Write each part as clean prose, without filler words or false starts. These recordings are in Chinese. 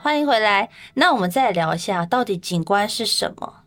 欢迎回来。那我们再来聊一下，到底景观是什么？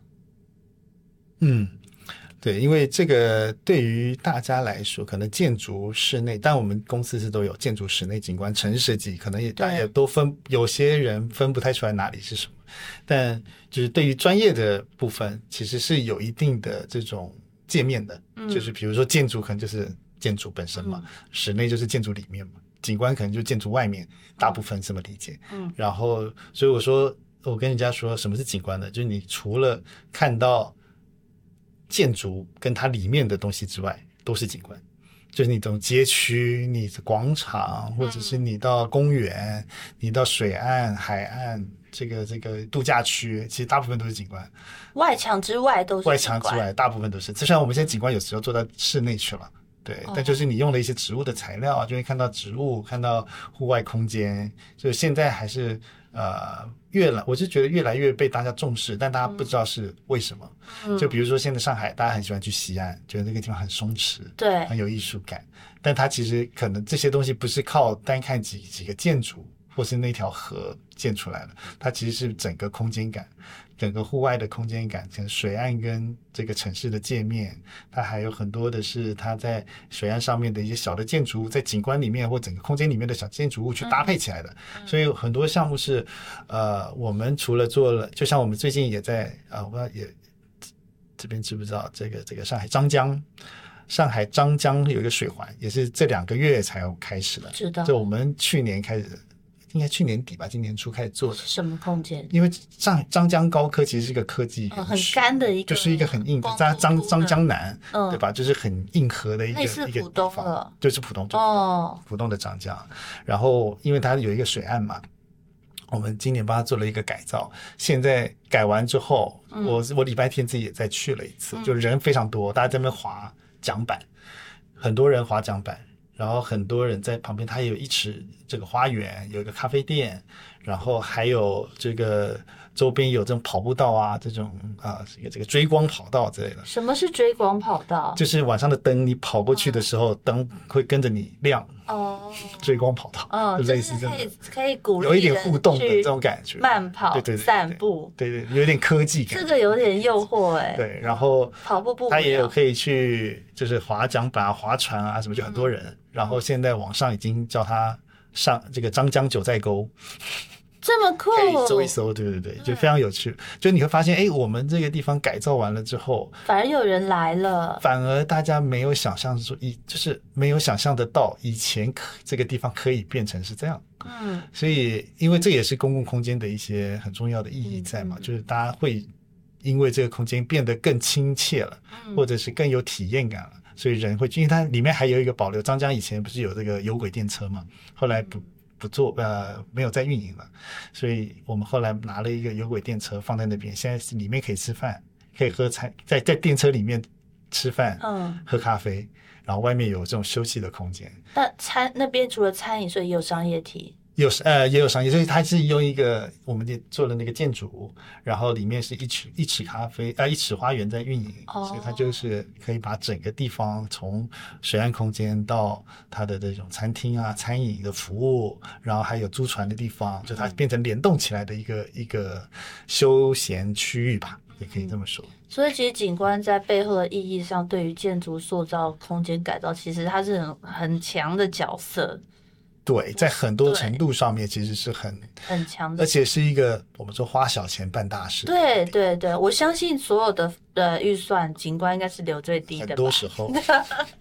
对，因为这个对于大家来说，可能建筑室内，但我们公司是都有建筑室内景观、城市设计，可能大家也都有些人分不太出来哪里是什么。但就是对于专业的部分，其实是有一定的这种界面的，就是比如说建筑可能就是建筑本身嘛，室内就是建筑里面嘛，景观可能就建筑外面，大部分这么理解。然后所以我跟人家说什么是景观呢？就是你除了看到建筑跟它里面的东西之外，都是景观。就是你从街区、你的广场，或者是你到公园、你到水岸、海岸，这个度假区，其实大部分都是景观。 外墙之外都是景观。 外墙之外大部分都是。虽然我们现在景观有时候做到室内去了，对，但就是你用了一些植物的材料，就会看到植物，看到户外空间。就现在还是我是觉得越来越被大家重视，但大家不知道是为什么。就比如说现在上海，大家很喜欢去西岸，觉得那个地方很松弛， 对， 很有艺术感。但它其实可能这些东西不是靠单看几个建筑或是那条河建出来的，它其实是整个空间感，整个户外的空间感，像水岸跟这个城市的界面，它还有很多的是它在水岸上面的一些小的建筑物，在景观里面或整个空间里面的小建筑物去搭配起来的。所以很多项目是我们除了做了，就像我们最近也在我不知道也这边知不知道这个上海张江有一个水环，也是这2个月才有开始的。 知道。 就我们去年开始，应该去年底吧，今年初开始做的。 什么空间？ 因为张江高科其实是一个科技很干的一个， 就是一个很硬的张江南，对吧？就是很硬核的一个浦东了， 就是浦东浦东的张江。然后因为它有一个水岸嘛，我们今年帮他做了一个改造，现在改完之后，我礼拜天自己也再去了一次，就人非常多，大家在那边滑桨板，很多人滑桨板，然后很多人在旁边，它也有一池这个花园，有一个咖啡店，然后还有这个周边有这种跑步道啊，这种这个追光跑道之类的。 什么是追光跑道？ 就是晚上的灯，你跑过去的时候，灯会跟着你亮。追光跑道，就类似这种， 可以鼓励有一点互动的这种感觉， 慢跑、 对散步， 对，有点科技感， 这个有点诱惑对，然后跑步不， 他也有可以去，就是滑桨板、划船啊什么，就很多人。然后现在网上已经叫他上这个张江九寨沟。 这么酷， 可以搜一搜，对，就非常有趣。就你会发现，我们这个地方改造完了之后， 反而有人来了， 反而大家没有想象说，就是没有想象得到以前这个地方可以变成是这样。所以因为这也是公共空间的一些很重要的意义在嘛，就是大家会因为这个空间变得更亲切了，或者是更有体验感了，所以人会，因为它里面还有一个保留，张江以前不是有这个有轨电车嘛，后来不做没有再运营了，所以我们后来拿了一个有轨电车放在那边，现在是里面可以吃饭，可以喝餐，在电车里面吃饭，喝咖啡，然后外面有这种休息的空间。 那边除了餐饮，所以也有商业体。 也有商业，所以它是用一个我们做了那个建筑，然后里面是一尺咖啡一尺花园在运营，所以它就是可以把整个地方从水岸空间到它的这种餐厅啊、餐饮的服务，然后还有租船的地方，就它变成联动起来的一个休闲区域吧，也可以这么说。 所以其实景观在背后的意义上，对于建筑塑造、空间改造，其实它是很强的角色。 对，在很多程度上面其实是很强的， 而且是一个我们说花小钱办大事。 对，我相信所有的预算景观应该是留最低的吧， 很多时候